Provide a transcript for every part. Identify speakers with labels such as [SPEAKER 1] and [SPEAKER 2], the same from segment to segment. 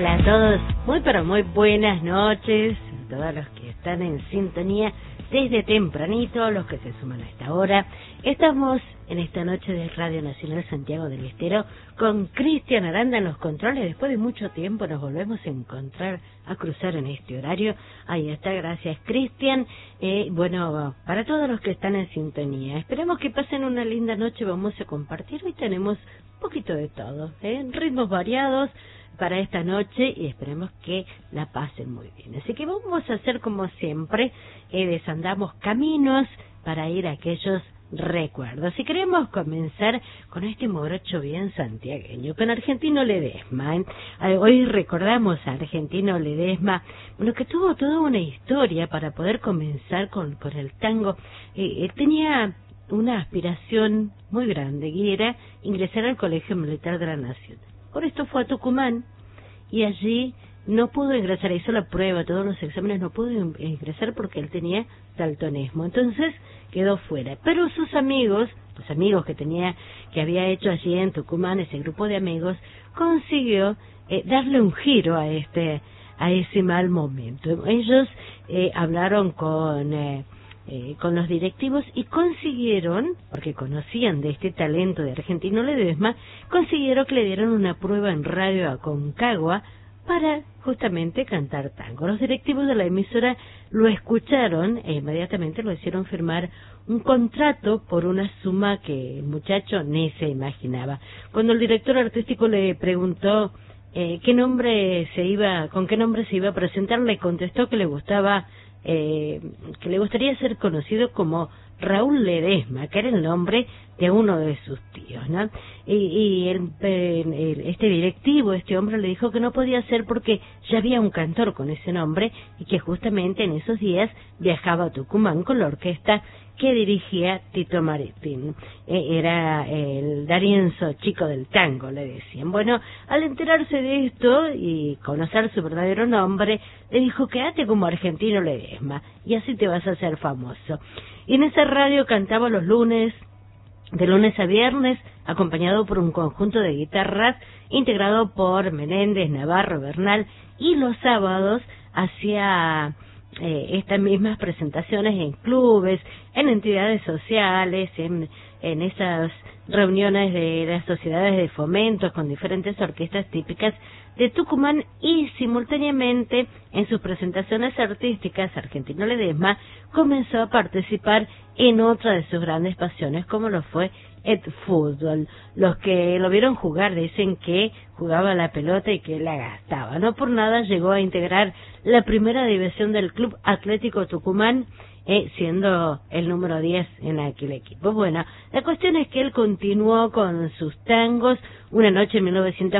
[SPEAKER 1] Hola a todos, muy pero muy buenas noches a todos los que están en sintonía desde tempranito, los que se suman a esta hora. Estamos en esta noche de Radio Nacional Santiago del Estero con Cristian Aranda en los controles. Después de mucho tiempo nos volvemos a encontrar, a cruzar en este horario. Ahí está, gracias Cristian. Bueno, para todos los que están en sintonía, esperamos que pasen una linda noche. Vamos a compartir, hoy tenemos un poquito de todo, ritmos variados para esta noche y esperemos que la pasen muy bien. Así que vamos a hacer como siempre, desandamos caminos para ir a aquellos recuerdos. Y queremos comenzar con este morocho bien santiagueño, con Argentino Ledesma. Hoy recordamos a Argentino Ledesma, bueno, que tuvo toda una historia para poder comenzar con el tango. Él tenía una aspiración muy grande y era ingresar al Colegio Militar de la Nación. Por esto fue a Tucumán y allí no pudo ingresar, hizo la prueba, todos los exámenes, no pudo ingresar porque él tenía daltonismo, entonces quedó fuera. Pero sus amigos, los amigos que había hecho allí en Tucumán, ese grupo de amigos, consiguió darle un giro a ese mal momento. Ellos hablaron con los directivos y consiguieron, porque conocían de este talento de Argentino Ledesma, consiguieron que le dieran una prueba en Radio Aconcagua para justamente cantar tango. Los directivos de la emisora lo escucharon e inmediatamente lo hicieron firmar un contrato por una suma que el muchacho ni se imaginaba. Cuando el director artístico le preguntó con qué nombre se iba a presentar, le contestó que le gustaría ser conocido como Raúl Ledesma, que era el nombre de uno de sus tíos, ¿no? Y este directivo, este hombre, le dijo que no podía ser porque ya había un cantor con ese nombre y que justamente en esos días viajaba a Tucumán con la orquesta que dirigía Tito Maritín. Era el Darienzo chico del tango, le decían. Bueno, al enterarse de esto y conocer su verdadero nombre, le dijo: quédate como Argentino Ledesma y así te vas a hacer famoso. Y en esa radio cantaba los lunes, de lunes a viernes, acompañado por un conjunto de guitarras integrado por Menéndez, Navarro, Bernal, y los sábados hacía estas mismas presentaciones en clubes, en entidades sociales, en esas reuniones de las sociedades de fomentos con diferentes orquestas típicas de Tucumán, y simultáneamente en sus presentaciones artísticas Argentino Ledesma comenzó a participar en otra de sus grandes pasiones, como lo fue el fútbol. Los que lo vieron jugar dicen que jugaba la pelota y que la gastaba. No por nada llegó a integrar la primera división del Club Atlético Tucumán, siendo el número 10 en aquel equipo. Bueno, la cuestión es que él continuó con sus tangos. Una noche en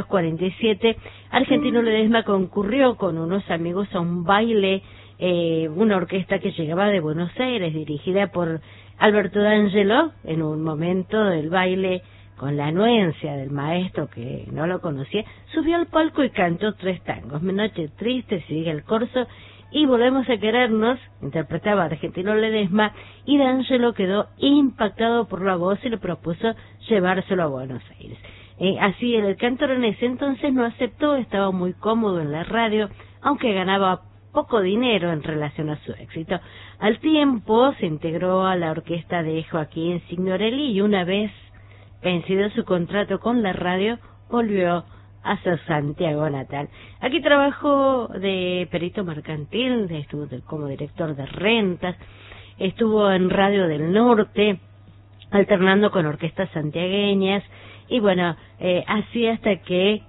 [SPEAKER 1] 1947, Argentino Ledesma concurrió con unos amigos a un baile, una orquesta que llegaba de Buenos Aires, dirigida por Alberto D'Angelo. En un momento del baile, con la anuencia del maestro que no lo conocía, subió al palco y cantó 3 tangos: Mi noche triste, Sigue el corso y Volvemos a querernos. Interpretaba Argentino Ledesma y D'Angelo quedó impactado por la voz y le propuso llevárselo a Buenos Aires. Así el cantor en ese entonces no aceptó, estaba muy cómodo en la radio, aunque ganaba poco dinero en relación a su éxito. Al tiempo se integró a la orquesta de Joaquín Signorelli y una vez vencido su contrato con la radio, volvió a su Santiago natal. Aquí trabajó de perito mercantil, estuvo como director de rentas, estuvo en Radio del Norte, alternando con orquestas santiagueñas, y bueno, así hasta que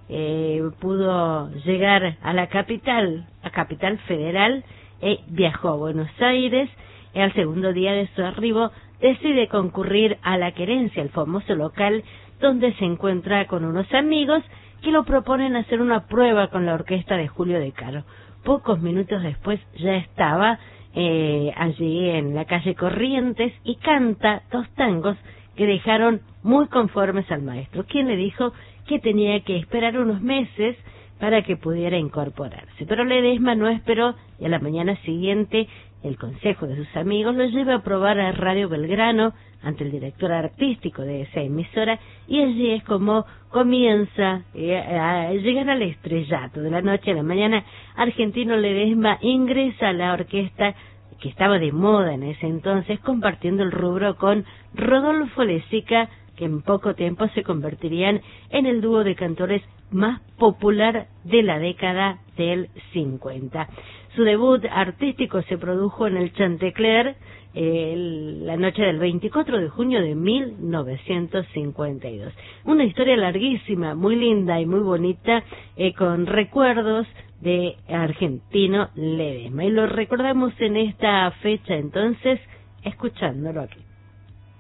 [SPEAKER 1] pudo llegar a la capital federal. Viajó a Buenos Aires. Al segundo día de su arribo decide concurrir a La Querencia, el famoso local donde se encuentra con unos amigos que lo proponen hacer una prueba con la orquesta de Julio De Caro. Pocos minutos después ya estaba allí en la calle Corrientes y canta 2 tangos que dejaron muy conformes al maestro, quien le dijo que tenía que esperar unos meses para que pudiera incorporarse. Pero Ledesma no esperó y a la mañana siguiente el consejo de sus amigos lo lleva a probar a Radio Belgrano ante el director artístico de esa emisora, y allí es como comienza a llegar al estrellato. De la noche a la mañana, Argentino Ledesma ingresa a la orquesta que estaba de moda en ese entonces, compartiendo el rubro con Rodolfo Lezica, que en poco tiempo se convertirían en el dúo de cantores más popular de la década del 50. Su debut artístico se produjo en el Chantecler la noche del 24 de junio de 1952. Una historia larguísima, muy linda y muy bonita, con recuerdos de Argentino Ledesma. Y lo recordamos en esta fecha entonces, escuchándolo aquí.